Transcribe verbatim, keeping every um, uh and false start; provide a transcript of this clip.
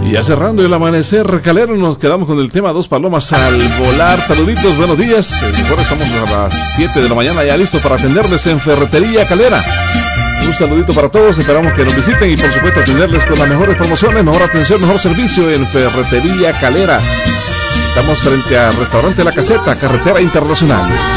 Y ya cerrando el amanecer calero, nos quedamos con el tema Dos Palomas al Volar. Saluditos, buenos días. Mejor estamos a las siete de la mañana ya listos para atenderles en Ferretería Calera. Un saludito para todos, esperamos que nos visiten y por supuesto atenderles con las mejores promociones, mejor atención, mejor servicio en Ferretería Calera. Estamos frente al restaurante La Caseta, Carretera Internacional.